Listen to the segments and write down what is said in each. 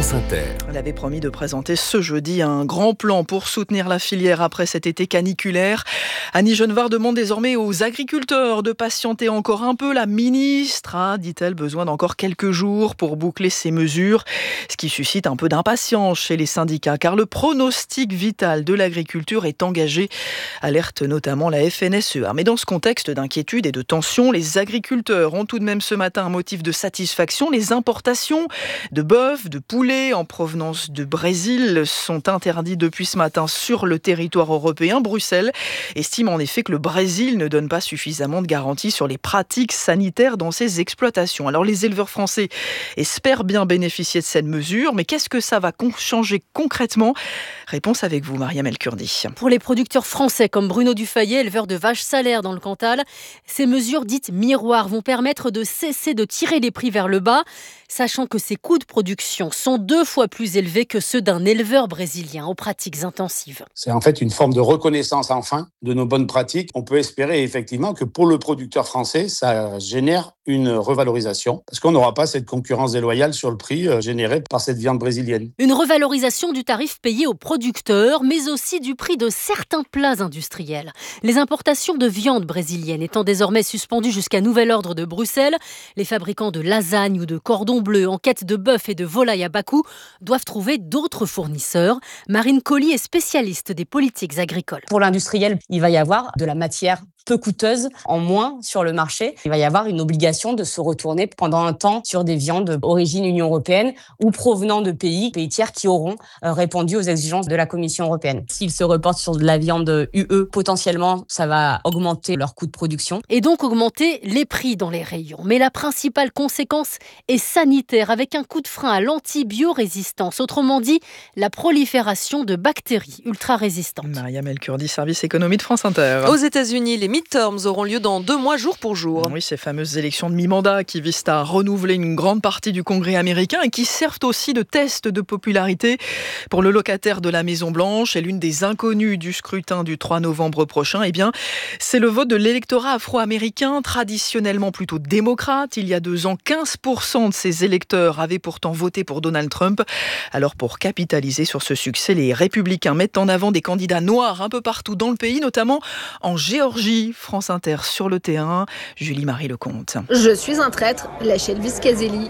France Inter. Elle avait promis de présenter ce jeudi un grand plan pour soutenir la filière après cet été caniculaire. Annie Genevard demande désormais aux agriculteurs de patienter encore un peu. La ministre a, dit-elle, besoin d'encore quelques jours pour boucler ces mesures, ce qui suscite un peu d'impatience chez les syndicats, car le pronostic vital de l'agriculture est engagé, alerte notamment la FNSEA. Mais dans ce contexte d'inquiétude et de tension, les agriculteurs ont tout de même ce matin un motif de satisfaction. Les importations de bœuf, de poulet en provenance de Brésil sont interdits depuis ce matin sur le territoire européen. Bruxelles estime en effet que le Brésil ne donne pas suffisamment de garanties sur les pratiques sanitaires dans ses exploitations. Alors les éleveurs français espèrent bien bénéficier de cette mesure, mais qu'est-ce que ça va changer concrètement ? Réponse avec vous, Mariam El Kurdi. Pour les producteurs français comme Bruno Dufayet, éleveur de vaches salaires dans le Cantal, ces mesures dites miroirs vont permettre de cesser de tirer les prix vers le bas, sachant que ces coûts de production sont 2 fois plus élevés que ceux d'un éleveur brésilien aux pratiques intensives. C'est en fait une forme de reconnaissance enfin de nos bonnes pratiques. On peut espérer effectivement que pour le producteur français, ça génère une revalorisation parce qu'on n'aura pas cette concurrence déloyale sur le prix généré par cette viande brésilienne. Une revalorisation du tarif payé aux producteurs, mais aussi du prix de certains plats industriels. Les importations de viande brésilienne étant désormais suspendues jusqu'à nouvel ordre de Bruxelles, les fabricants de lasagnes ou de cordons bleus en quête de bœuf et de volaille à bas coût doivent trouver d'autres fournisseurs. Marine Colli est spécialiste des politiques agricoles. Pour l'industriel, il va y avoir de la matière peu coûteuse en moins sur le marché. Il va y avoir une obligation de se retourner pendant un temps sur des viandes d'origine Union européenne ou provenant de pays tiers qui auront répondu aux exigences de la Commission européenne. S'ils se reportent sur de la viande UE, potentiellement, ça va augmenter leur coût de production. Et donc augmenter les prix dans les rayons. Mais la principale conséquence est sanitaire, avec un coup de frein à l'antibiorésistance. Autrement dit, la prolifération de bactéries ultra-résistantes. Mariam El Kurdi, service économie de France Inter. Aux États-Unis, les midterms auront lieu dans 2 mois, jour pour jour. Oui, ces fameuses élections de mi-mandat qui visent à renouveler une grande partie du Congrès américain et qui servent aussi de test de popularité pour le locataire de la Maison-Blanche et l'une des inconnues du scrutin du 3 novembre prochain. Eh bien, c'est le vote de l'électorat afro-américain, traditionnellement plutôt démocrate. Il y a 2 ans, 15% de ces électeurs avaient pourtant voté pour Donald Trump. Alors, pour capitaliser sur ce succès, les républicains mettent en avant des candidats noirs un peu partout dans le pays, notamment en Géorgie. France Inter sur le terrain, Julie-Marie Lecomte. Je suis un traître, lâche Elvis Caselli.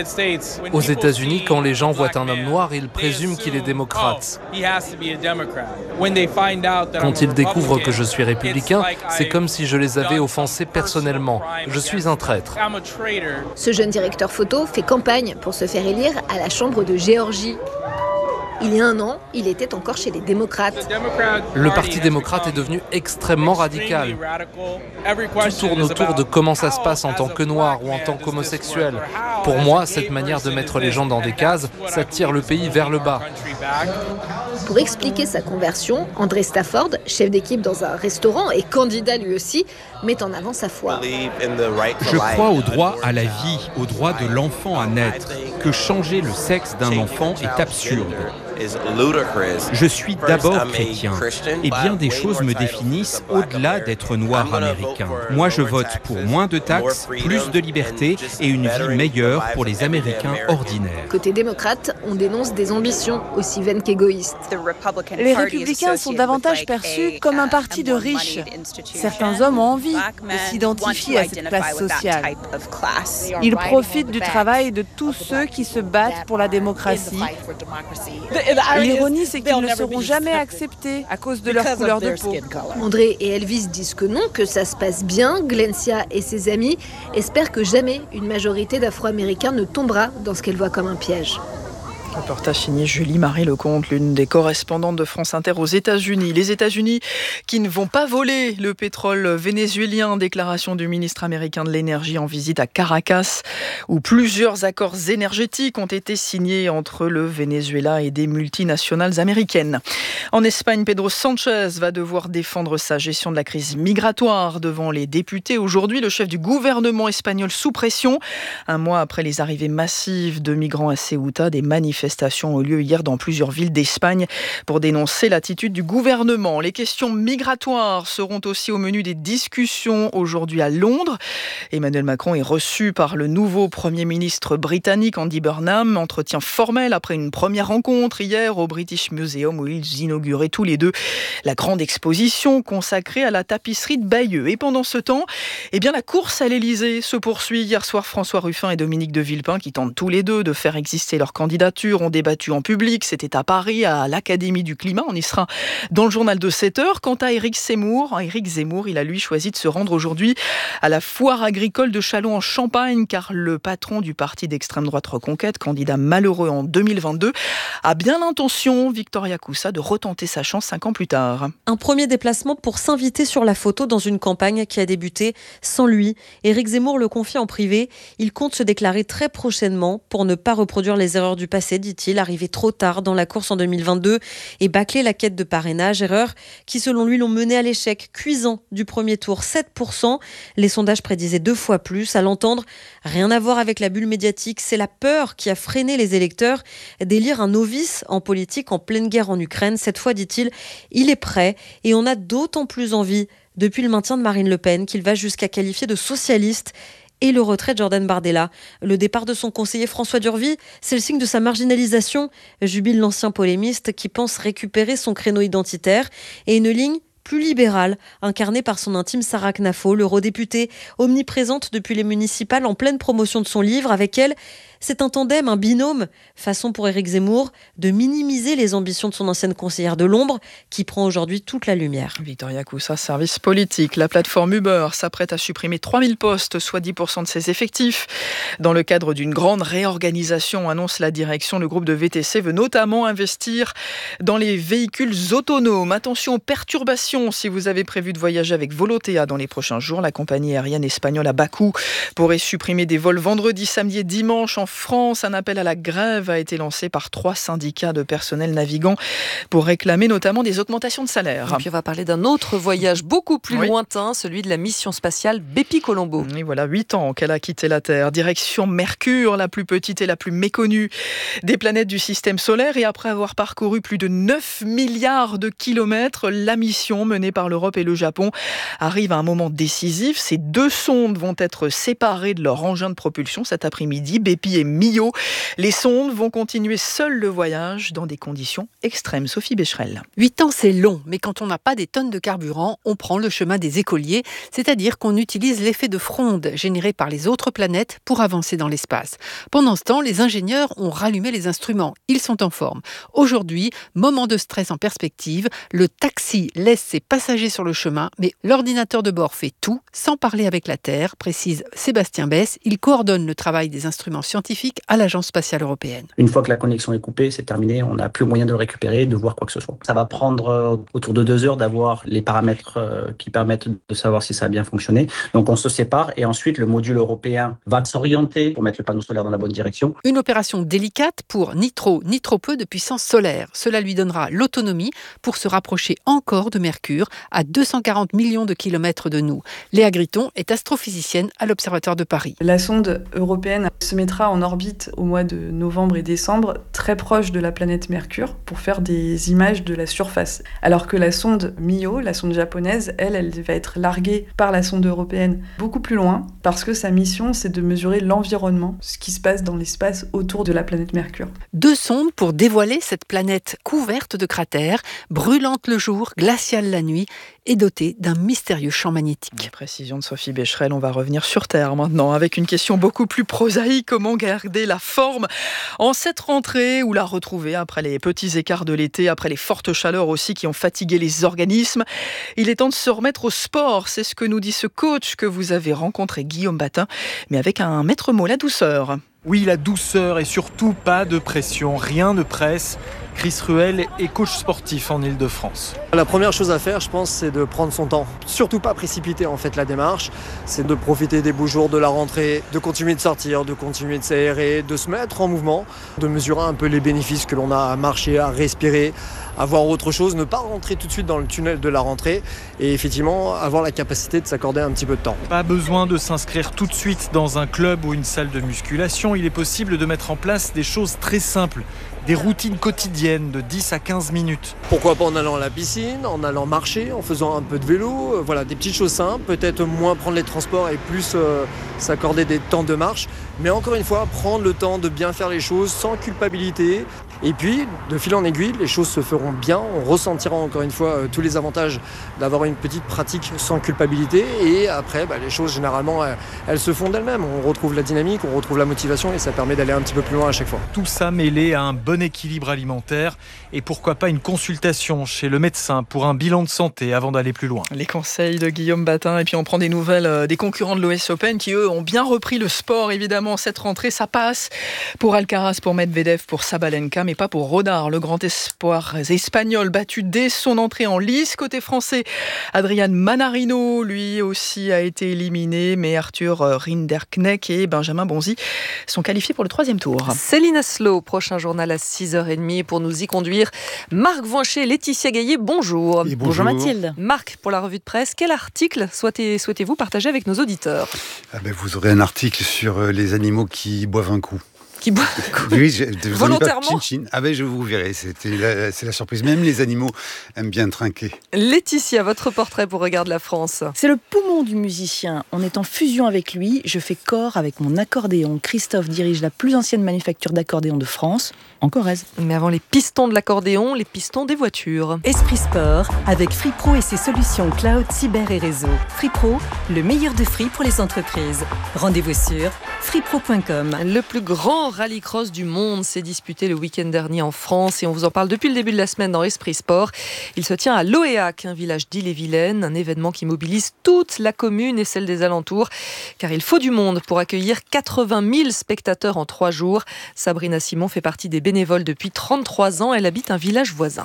Aux États-Unis, quand les gens voient un homme noir, ils présument qu'il est démocrate. Quand ils découvrent que je suis républicain, c'est comme si je les avais offensés personnellement. Je suis un traître. Ce jeune directeur photo fait campagne pour se faire élire à la Chambre de Géorgie. Il y a 1 an, il était encore chez les démocrates. Le Parti démocrate est devenu extrêmement radical. Tout tourne autour de comment ça se passe en tant que noir ou en tant qu'homosexuel. Pour moi, cette manière de mettre les gens dans des cases, ça tire le pays vers le bas. Pour expliquer sa conversion, André Stafford, chef d'équipe dans un restaurant et candidat lui aussi, met en avant sa foi. Je crois au droit à la vie, au droit de l'enfant à naître, que changer le sexe d'un enfant est absurde. Je suis d'abord chrétien et bien des choses me définissent au-delà d'être noir américain. Moi, je vote pour moins de taxes, plus de liberté et une vie meilleure pour les Américains ordinaires. Côté démocrate, on dénonce des ambitions aussi vaines qu'égoïstes. Les républicains sont davantage perçus comme un parti de riches. Certains hommes ont envie de s'identifier à cette classe sociale. Ils profitent du travail de tous ceux qui se battent pour la démocratie. L'ironie, c'est qu'ils ne seront jamais acceptés à cause de leur couleur de peau. André et Elvis disent que non, que ça se passe bien. Glencia et ses amis espèrent que jamais une majorité d'Afro-Américains ne tombera dans ce qu'elle voit comme un piège. Reportage signé Julie-Marie Lecomte, l'une des correspondantes de France Inter aux États-Unis. Les États-Unis qui ne vont pas voler le pétrole vénézuélien, déclaration du ministre américain de l'énergie en visite à Caracas, où plusieurs accords énergétiques ont été signés entre le Venezuela et des multinationales américaines. En Espagne, Pedro Sánchez va devoir défendre sa gestion de la crise migratoire devant les députés. Aujourd'hui, le chef du gouvernement espagnol sous pression. 1 mois après les arrivées massives de migrants à Ceuta, des manifestants manifestations ont lieu hier dans plusieurs villes d'Espagne pour dénoncer l'attitude du gouvernement. Les questions migratoires seront aussi au menu des discussions aujourd'hui à Londres. Emmanuel Macron est reçu par le nouveau Premier ministre britannique Andy Burnham. Entretien formel après une première rencontre hier au British Museum où ils inauguraient tous les deux la grande exposition consacrée à la tapisserie de Bayeux. Et pendant ce temps, la course à l'Elysée se poursuit. Hier soir, François Ruffin et Dominique de Villepin, qui tentent tous les deux de faire exister leur candidature, ont débattu en public. C'était à Paris, à l'Académie du Climat. On y sera dans le journal de 7h. Quant à Éric Zemmour, il a lui choisi de se rendre aujourd'hui à la foire agricole de Châlons en Champagne, car le patron du parti d'extrême droite Reconquête, candidat malheureux en 2022, a bien l'intention, Victoria Coussa, de retenter sa chance 5 ans plus tard. Un premier déplacement pour s'inviter sur la photo dans une campagne qui a débuté sans lui. Éric Zemmour le confie en privé. Il compte se déclarer très prochainement pour ne pas reproduire les erreurs du passé, dit-il, arrivé trop tard dans la course en 2022 et bâcler la quête de parrainage. Erreurs qui, selon lui, l'ont mené à l'échec cuisant du premier tour, 7%. Les sondages prédisaient 2 fois plus. À l'entendre, rien à voir avec la bulle médiatique. C'est la peur qui a freiné les électeurs d'élire un novice en politique en pleine guerre en Ukraine. Cette fois, dit-il, il est prêt et on a d'autant plus envie depuis le maintien de Marine Le Pen qu'il va jusqu'à qualifier de socialiste et le retrait de Jordan Bardella. Le départ de son conseiller François Durvy, c'est le signe de sa marginalisation, jubile l'ancien polémiste qui pense récupérer son créneau identitaire et une ligne plus libérale, incarnée par son intime Sarah Knafo, l'eurodéputée omniprésente depuis les municipales en pleine promotion de son livre. Avec elle, c'est un tandem, un binôme, façon pour Éric Zemmour de minimiser les ambitions de son ancienne conseillère de l'ombre, qui prend aujourd'hui toute la lumière. Victoria Coussa, service politique. La plateforme Uber s'apprête à supprimer 3000 postes, soit 10% de ses effectifs. Dans le cadre d'une grande réorganisation, annonce la direction, le groupe de VTC veut notamment investir dans les véhicules autonomes. Attention aux perturbations si vous avez prévu de voyager avec Volotea dans les prochains jours. La compagnie aérienne espagnole à bas coût pourrait supprimer des vols vendredi, samedi et dimanche en France. Un appel à la grève a été lancé par 3 syndicats de personnel navigant pour réclamer notamment des augmentations de salaire. Et puis on va parler d'un autre voyage beaucoup plus lointain, celui de la mission spatiale Bepi Colombo. Et voilà 8 ans qu'elle a quitté la Terre. Direction Mercure, la plus petite et la plus méconnue des planètes du système solaire. Et après avoir parcouru plus de 9 milliards de kilomètres, la mission menée par l'Europe et le Japon arrive à un moment décisif. Ces 2 sondes vont être séparées de leur engin de propulsion cet après-midi. Bepi et Mio. Les sondes vont continuer seules le voyage dans des conditions extrêmes. Sophie Becherel. 8 ans, c'est long, mais quand on n'a pas des tonnes de carburant, on prend le chemin des écoliers, c'est-à-dire qu'on utilise l'effet de fronde généré par les autres planètes pour avancer dans l'espace. Pendant ce temps, les ingénieurs ont rallumé les instruments. Ils sont en forme. Aujourd'hui, moment de stress en perspective, le taxi laisse ses passagers sur le chemin, mais l'ordinateur de bord fait tout, sans parler avec la Terre, précise Sébastien Besse. Il coordonne le travail des instruments scientifiques à l'Agence spatiale européenne. Une fois que la connexion est coupée, c'est terminé, on n'a plus moyen de le récupérer, de voir quoi que ce soit. Ça va prendre autour de 2 heures d'avoir les paramètres qui permettent de savoir si ça a bien fonctionné. Donc on se sépare et ensuite le module européen va s'orienter pour mettre le panneau solaire dans la bonne direction. Une opération délicate pour ni trop peu de puissance solaire. Cela lui donnera l'autonomie pour se rapprocher encore de Mercure, à 240 millions de kilomètres de nous. Léa Griton est astrophysicienne à l'Observatoire de Paris. La sonde européenne se mettra en orbite au mois de novembre et décembre, très proche de la planète Mercure, pour faire des images de la surface. Alors que la sonde Mio, la sonde japonaise, elle va être larguée par la sonde européenne beaucoup plus loin, parce que sa mission, c'est de mesurer l'environnement, ce qui se passe dans l'espace autour de la planète Mercure. 2 sondes pour dévoiler cette planète couverte de cratères, brûlante le jour, glaciale la nuit, et dotée d'un mystérieux champ magnétique. Précision de Sophie Becherel, on va revenir sur Terre maintenant, avec une question beaucoup plus prosaïque. Comment garder la forme en cette rentrée ou la retrouver après les petits écarts de l'été, après les fortes chaleurs aussi qui ont fatigué les organismes? Il est temps de se remettre au sport, c'est ce que nous dit ce coach que vous avez rencontré, Guillaume Batin, mais avec un maître mot, la douceur. Oui, la douceur et surtout pas de pression, rien ne presse. Chris Ruel est coach sportif en Ile-de-France. La première chose à faire, je pense, c'est de prendre son temps. Surtout pas précipiter en fait la démarche. C'est de profiter des beaux jours de la rentrée, de continuer de sortir, de continuer de s'aérer, de se mettre en mouvement, de mesurer un peu les bénéfices que l'on a à marcher, à respirer, à voir autre chose, ne pas rentrer tout de suite dans le tunnel de la rentrée et effectivement avoir la capacité de s'accorder un petit peu de temps. Pas besoin de s'inscrire tout de suite dans un club ou une salle de musculation. Il est possible de mettre en place des choses très simples. Des routines quotidiennes de 10 à 15 minutes. Pourquoi pas en allant à la piscine, en allant marcher, en faisant un peu de vélo, voilà, des petites choses simples, peut-être moins prendre les transports et plus s'accorder des temps de marche. Mais encore une fois, prendre le temps de bien faire les choses sans culpabilité. Et puis, de fil en aiguille, les choses se feront bien. On ressentira encore une fois tous les avantages d'avoir une petite pratique sans culpabilité. Et après, les choses, généralement, elles se font d'elles-mêmes. On retrouve la dynamique, on retrouve la motivation et ça permet d'aller un petit peu plus loin à chaque fois. Tout ça mêlé à un bon équilibre alimentaire et pourquoi pas une consultation chez le médecin pour un bilan de santé avant d'aller plus loin. Les conseils de Guillaume Batin. Et puis on prend des nouvelles des concurrents de l'US Open qui, eux, ont bien repris le sport. Évidemment, cette rentrée, ça passe pour Alcaraz, pour Medvedev, pour Sabalenka, mais pas pour Rodar, le grand espoir espagnol battu dès son entrée en lice. Côté français, Adrian Manarino, lui aussi, a été éliminé, mais Arthur Rinderknecht et Benjamin Bonzi sont qualifiés pour le 3e tour. Céline Aslo, prochain journal à 6h30 pour nous y conduire. Marc Voincher, Laetitia Gaillet, bonjour. Bonjour Mathilde. Marc, pour la revue de presse, quel article souhaitez-vous partager avec nos auditeurs ? Vous aurez un article sur les animaux qui boivent un coup. Qui boit oui, volontairement. Je vous verrai, c'est la surprise. Même les animaux aiment bien trinquer. Laetitia, votre portrait pour Regarde la France. C'est le poumon du musicien. On est en fusion avec lui. Je fais corps avec mon accordéon. Christophe dirige la plus ancienne manufacture d'accordéon de France, en Corrèze. Mais avant les pistons de l'accordéon, les pistons des voitures. Esprit Sport avec Free Pro et ses solutions cloud, cyber et réseau. Free Pro, le meilleur de Free pour les entreprises. Rendez-vous sur freepro.com. Le plus grand rallycross du monde s'est disputé le week-end dernier en France et on vous en parle depuis le début de la semaine dans Esprit Sport. Il se tient à Loéac, un village d'Ille-et-Vilaine, un événement qui mobilise toute la commune et celle des alentours, car il faut du monde pour accueillir 80 000 spectateurs en 3 jours. Sabrina Simon fait partie des bénévoles depuis 33 ans, elle habite un village voisin.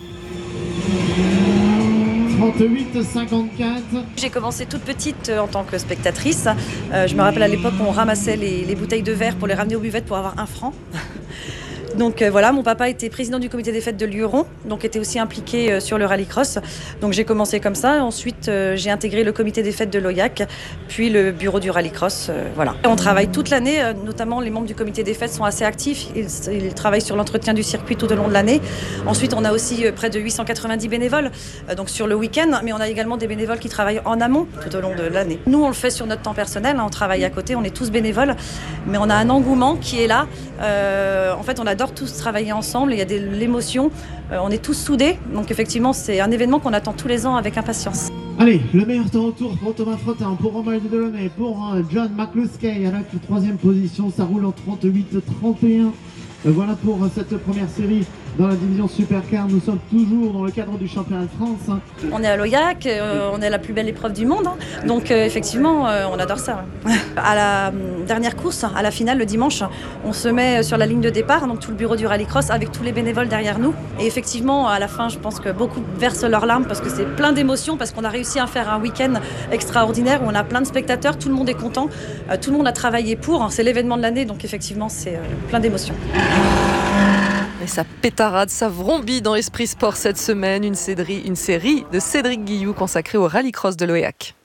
38-54. J'ai commencé toute petite en tant que spectatrice. Je me rappelle à l'époque on ramassait les bouteilles de verre pour les ramener aux buvettes pour avoir 1 franc. Donc voilà, mon papa était président du comité des fêtes de Luron, donc était aussi impliqué sur le rallycross. Donc j'ai commencé comme ça. Ensuite, j'ai intégré le comité des fêtes de Loyac, puis le bureau du rallycross. Voilà. On travaille toute l'année, notamment les membres du comité des fêtes sont assez actifs. Ils travaillent sur l'entretien du circuit tout au long de l'année. Ensuite, on a aussi près de 890 bénévoles, donc sur le week-end, mais on a également des bénévoles qui travaillent en amont tout au long de l'année. Nous, on le fait sur notre temps personnel, on travaille à côté, on est tous bénévoles, mais on a un engouement qui est là. En fait, on adore tous travailler ensemble, il y a de l'émotion, on est tous soudés, donc effectivement c'est un événement qu'on attend tous les ans avec impatience. Allez, le meilleur temps au tour pour Thomas Frottin, pour Romain Delaunay, pour John McCluskey à la 3e position, ça roule en 38-31. Voilà pour cette première série dans la division Supercar. Nous sommes toujours dans le cadre du championnat de France. On est à Loyac, on est à la plus belle épreuve du monde, donc effectivement on adore ça. À la dernière course, à la finale le dimanche, on se met sur la ligne de départ, donc tout le bureau du rallycross avec tous les bénévoles derrière nous. Et effectivement à la fin je pense que beaucoup versent leurs larmes parce que c'est plein d'émotions, parce qu'on a réussi à faire un week-end extraordinaire où on a plein de spectateurs, tout le monde est content, tout le monde a travaillé pour, c'est l'événement de l'année, donc effectivement c'est plein d'émotions. Et ça pétarade, ça vrombit dans Esprit Sport cette semaine, une série de Cédric Guillou consacrée au rallycross de Loéac.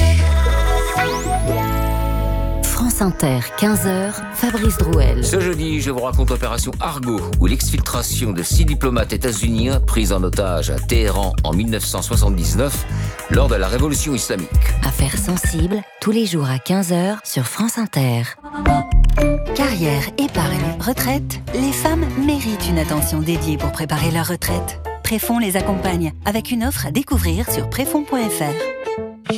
France Inter, 15h, Fabrice Drouel. Ce jeudi, je vous raconte l'opération Argo, où l'exfiltration de 6 diplomates états-uniens pris en otage à Téhéran en 1979 lors de la révolution islamique. Affaires sensibles, tous les jours à 15h sur France Inter. Carrière, épargne, retraite, les femmes méritent une attention dédiée pour préparer leur retraite. Préfonds les accompagne avec une offre à découvrir sur préfonds.fr.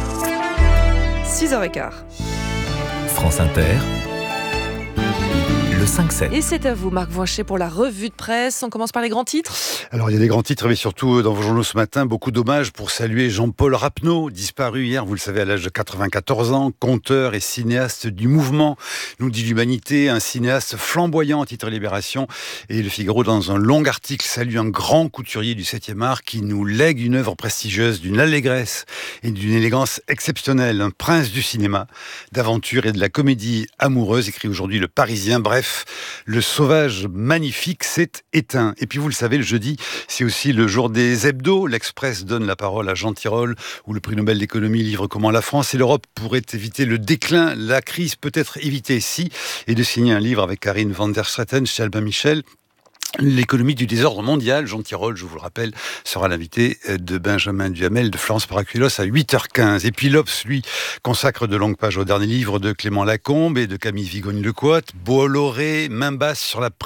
6h15. France Inter, le 5-7. Et c'est à vous, Marc Voinchet, pour la revue de presse. On commence par les grands titres. Alors, il y a des grands titres, mais surtout dans vos journaux ce matin, beaucoup d'hommages pour saluer Jean-Paul Rapneau, disparu hier, vous le savez, à l'âge de 94 ans, conteur et cinéaste du mouvement, nous dit l'Humanité, un cinéaste flamboyant, titre Libération. Et Le Figaro, dans un long article, salue un grand couturier du 7e art qui nous lègue une œuvre prestigieuse, d'une allégresse et d'une élégance exceptionnelle. Un prince du cinéma, d'aventure et de la comédie amoureuse, écrit aujourd'hui Le Parisien. Bref, le sauvage magnifique s'est éteint. Et puis vous le savez, le jeudi, c'est aussi le jour des hebdos. L'Express donne la parole à Jean Tirole, où le prix Nobel d'économie livre comment la France et l'Europe pourraient éviter le déclin. La crise peut être évitée si, et de signer un livre avec Karine van der Straeten chez Albin Michel. L'économie du désordre mondial. Jean Tirole, je vous le rappelle, sera l'invité de Benjamin Duhamel de Florence Paracuelos à 8h15. Et puis l'Obs, lui, consacre de longues pages au dernier livre de Clément Lacombe et de Camille Vigogne-Lecotte. Bolloré, main basse sur la